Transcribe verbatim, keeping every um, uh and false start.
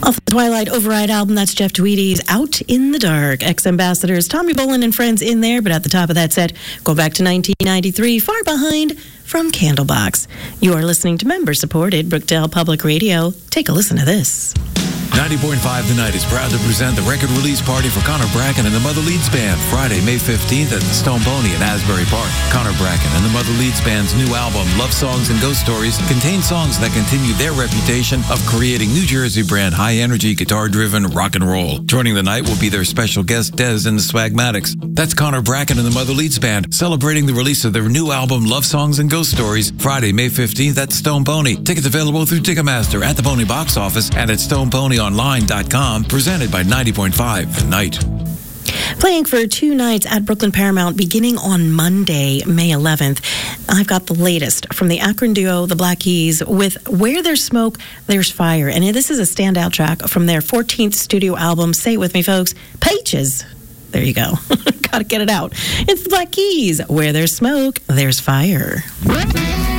Off the Twilight Override album, that's Jeff Tweedy's Out in the Dark. Ex-Ambassadors Tommy Bolin and friends in there, but at the top of that set, go back to nineteen ninety-three, Far Behind from Candlebox. You are listening to member-supported Brookdale Public Radio. Take a listen to this. ninety point five The Night is proud to present the record release party for Connor Bracken and the Mother Leeds Band, Friday, May fifteenth at the Stone Pony in Asbury Park. Connor Bracken and the Mother Leeds Band's new album, Love Songs and Ghost Stories, contain songs that continue their reputation of creating New Jersey brand high-energy, guitar-driven rock and roll. Joining the night will be their special guest, Dez and the Swagmatics. That's Connor Bracken and the Mother Leeds Band, celebrating the release of their new album, Love Songs and Ghost Stories, Friday, May fifteenth at Stone Pony. Tickets available through Ticketmaster, at the Pony Box Office, and at stone pony online dot com. Presented by ninety point five The Night. Playing for two nights at Brooklyn Paramount beginning on Monday, May eleventh. I've got the latest from the Akron duo, the Black Keys, with Where There's Smoke, There's Fire. And this is a standout track from their fourteenth studio album. Say it with me, folks. Pages. There you go. Gotta get it out. It's the Black Keys. Where there's smoke, there's fire.